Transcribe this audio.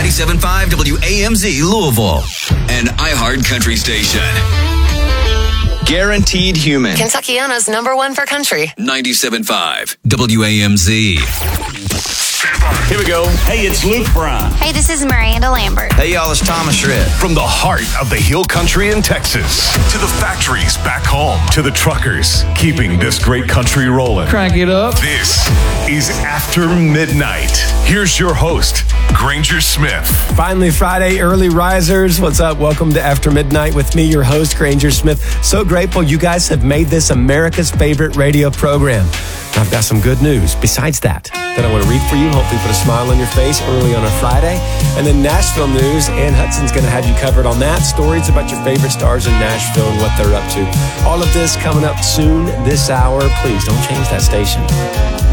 97.5 WAMZ Louisville, an iHeart country station. Guaranteed Human. Kentuckiana's #1 for country. 97.5 WAMZ. Here we go. Hey, it's Luke Bryan. Hey, this is Miranda Lambert. Hey, y'all, it's Thomas Shred. From the heart of the Hill Country in Texas to the factories back home to the truckers keeping this great country rolling. Crank it up. This is After Midnight. Here's your host, Granger Smith. Finally Friday, early risers. What's up? Welcome to After Midnight with me, your host, Granger Smith. So grateful you guys have made this America's favorite radio program. I've got some good news besides that I want to read for you. Hopefully put a smile on your face early on a Friday. And then Nashville news. Ann Hudson's going to have you covered on that. Stories about your favorite stars in Nashville and what they're up to. All of this coming up soon this hour. Please don't change that station.